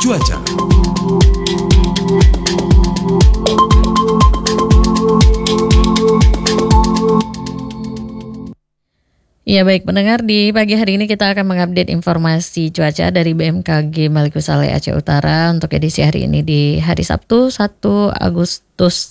cuaca. Ya baik, pendengar, di pagi hari ini kita akan mengupdate informasi cuaca dari BMKG Maluku Saleh Aceh Utara untuk edisi hari ini di hari Sabtu 1 Agustus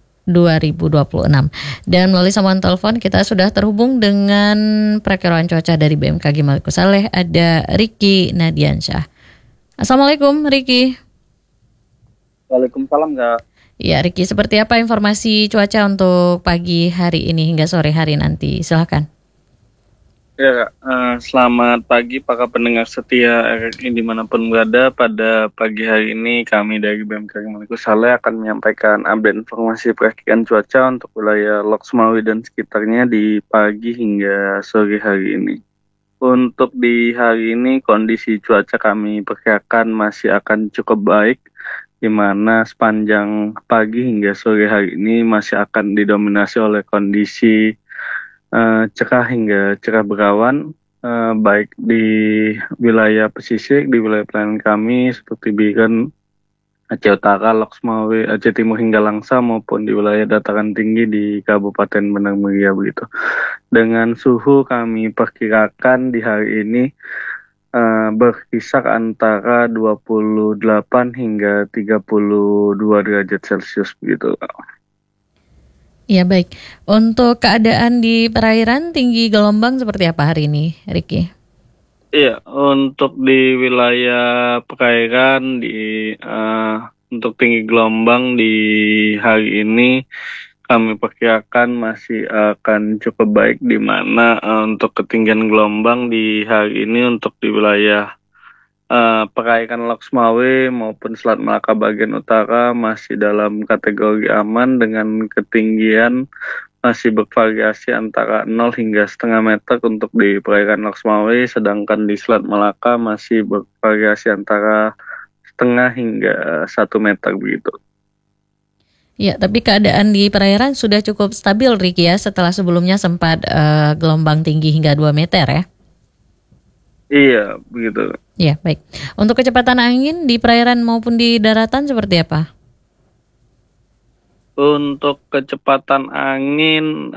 2026. Dan melalui sambungan telepon kita sudah terhubung dengan perakiraan cuaca dari BMKG Maluku Saleh, ada Ricky Nadiansyah. Assalamualaikum Ricky. Waalaikumsalam Kak. Ya Ricky, seperti apa informasi cuaca untuk pagi hari ini hingga sore hari nanti? Silakan. Ya Kak, selamat pagi para pendengar setia RRI dimanapun berada. Pada pagi hari ini kami dari BMKG Maluku Saleh akan menyampaikan update informasi perakiraan cuaca untuk wilayah Lok Sumawe dan sekitarnya di pagi hingga sore hari ini. Untuk di hari ini kondisi cuaca kami perkirakan masih akan cukup baik, di mana sepanjang pagi hingga sore hari ini masih akan didominasi oleh kondisi cerah hingga cerah berawan, baik di wilayah pesisir, di wilayah pelayanan kami seperti Biren, Aceh Utara, Lok Sumawe, Aceh Timur hingga Langsa, maupun di wilayah dataran tinggi di Kabupaten Benar Meriah begitu. Dengan suhu kami perkirakan di hari ini berkisar antara 28 hingga 32 derajat Celcius begitu. Ya baik, untuk keadaan di perairan tinggi gelombang seperti apa hari ini, Ricky? Iya, untuk di wilayah perairan untuk tinggi gelombang di hari ini kami perkirakan masih akan cukup baik, di mana untuk ketinggian gelombang di hari ini untuk di wilayah perairan Lok Sumawe maupun Selat Melaka bagian utara masih dalam kategori aman dengan ketinggian masih bervariasi antara 0 hingga setengah meter untuk di perairan Lok Sumawe, sedangkan di Selat Melaka masih bervariasi antara setengah hingga 1 meter begitu. Ya, tapi keadaan di perairan sudah cukup stabil, Ricky, ya, setelah sebelumnya sempat gelombang tinggi hingga 2 meter ya? Iya, begitu. Ya, baik. Untuk kecepatan angin di perairan maupun di daratan seperti apa? Untuk kecepatan angin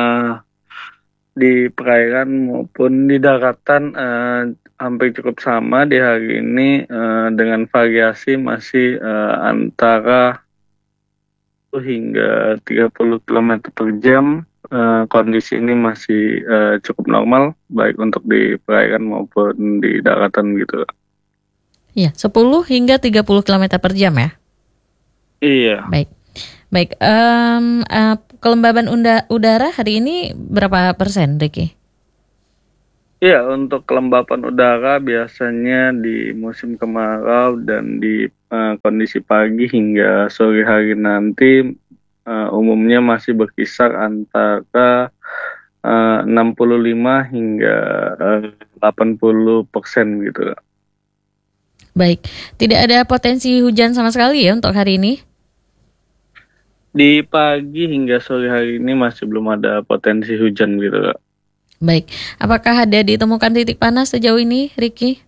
di perairan maupun di daratan hampir cukup sama di hari ini, dengan variasi masih antara 10 hingga 30 km per jam. Kondisi ini masih cukup normal, baik untuk di perairan maupun di daratan gitu. Ya, 10 hingga 30 km per jam ya? Iya. Baik. Kelembaban udara hari ini berapa persen, Ricky? Iya, untuk kelembapan udara biasanya di musim kemarau dan di kondisi pagi hingga sore hari nanti umumnya masih berkisar antara 65 hingga 80% gitu. Baik, tidak ada potensi hujan sama sekali ya untuk hari ini? Di pagi hingga sore hari ini masih belum ada potensi hujan gitu, Kak. Baik, apakah ada ditemukan titik panas sejauh ini, Ricky?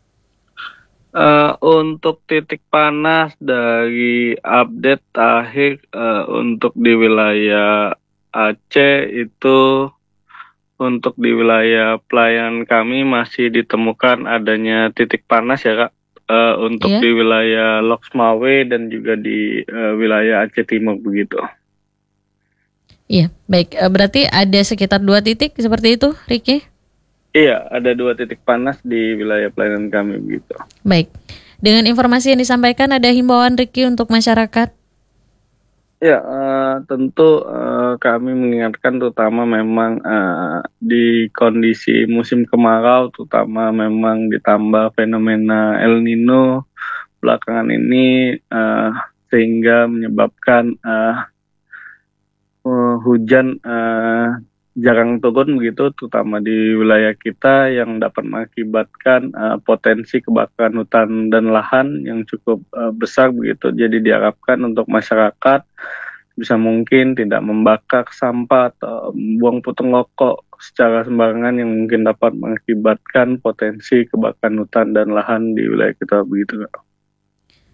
Untuk titik panas dari update terakhir untuk di wilayah Aceh itu, untuk di wilayah pelayanan kami masih ditemukan adanya titik panas ya Kak, untuk di wilayah Lok Sumawe dan juga di wilayah Aceh Timur begitu. Iya, baik. Berarti ada sekitar 2 titik seperti itu, Ricky? Iya, ada 2 titik panas di wilayah pelayanan kami begitu. Baik. Dengan informasi yang disampaikan, ada himbauan Ricky untuk masyarakat? Ya, tentu kami mengingatkan terutama memang di kondisi musim kemarau, terutama memang ditambah fenomena El Nino belakangan ini, sehingga menyebabkan hujan jarang turun begitu, terutama di wilayah kita, yang dapat mengakibatkan potensi kebakaran hutan dan lahan yang cukup besar begitu. Jadi diharapkan untuk masyarakat bisa mungkin tidak membakar sampah atau buang putung rokok secara sembarangan yang mungkin dapat mengakibatkan potensi kebakaran hutan dan lahan di wilayah kita begitu.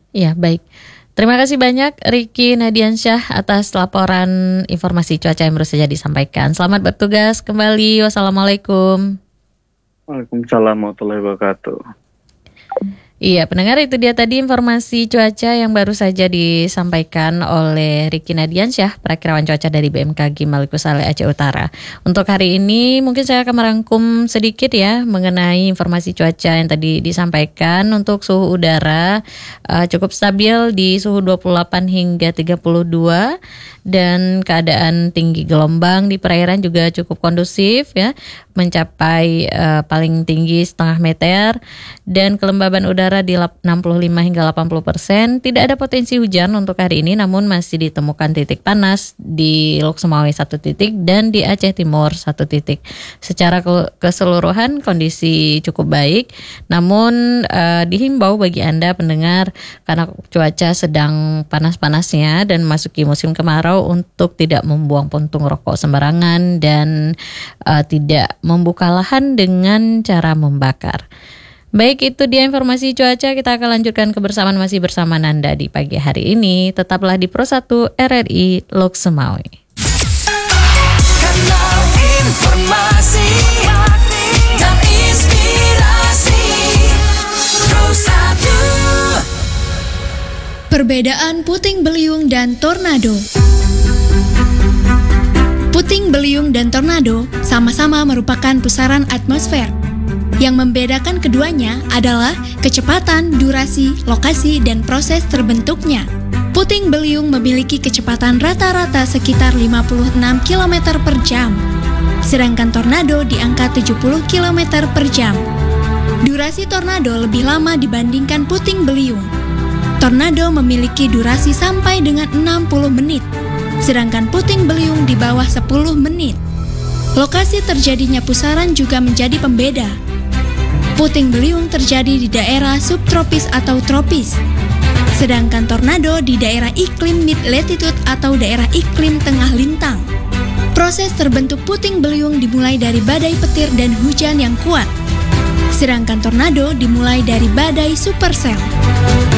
Ya, baik. Terima kasih banyak Riki Nadiansyah atas laporan informasi cuaca yang baru saja disampaikan. Selamat bertugas kembali. Wassalamualaikum. Waalaikumsalam warahmatullahi wabarakatuh. Iya, pendengar, itu dia tadi informasi cuaca yang baru saja disampaikan oleh Riki Nadiansyah, perakirawan cuaca dari BMKG Maluku Saleh Aceh Utara. Untuk hari ini mungkin saya akan merangkum sedikit ya mengenai informasi cuaca yang tadi disampaikan. Untuk suhu udara cukup stabil di suhu 28 hingga 32 dan keadaan tinggi gelombang di perairan juga cukup kondusif ya, mencapai paling tinggi 0,5 meter dan kelembaban udara di 65 hingga 80%. Tidak ada potensi hujan untuk hari ini, namun masih ditemukan titik panas di Lok Sumawe 1 titik dan di Aceh Timur 1 titik. Secara keseluruhan kondisi cukup baik, namun dihimbau bagi Anda pendengar karena cuaca sedang panas-panasnya dan memasuki musim kemarau untuk tidak membuang puntung rokok sembarangan dan tidak membuka lahan dengan cara membakar. Baik, itu dia informasi cuaca. Kita akan lanjutkan kebersamaan masih bersama Nanda di pagi hari ini. Tetaplah di Pro 1 RRI Lok Sumawe. Kanal informasi dan inspirasi Pro 1. Perbedaan puting beliung dan tornado. Puting beliung dan tornado sama-sama merupakan pusaran atmosfer. Yang membedakan keduanya adalah kecepatan, durasi, lokasi, dan proses terbentuknya. Puting beliung memiliki kecepatan rata-rata sekitar 56 km per jam, sedangkan tornado di angka 70 km per jam. Durasi tornado lebih lama dibandingkan puting beliung. Tornado memiliki durasi sampai dengan 60 menit, sedangkan puting beliung di bawah 10 menit. Lokasi terjadinya pusaran juga menjadi pembeda. Puting beliung terjadi di daerah subtropis atau tropis, sedangkan tornado di daerah iklim mid-latitude atau daerah iklim tengah lintang. Proses terbentuk puting beliung dimulai dari badai petir dan hujan yang kuat, sedangkan tornado dimulai dari badai supercell.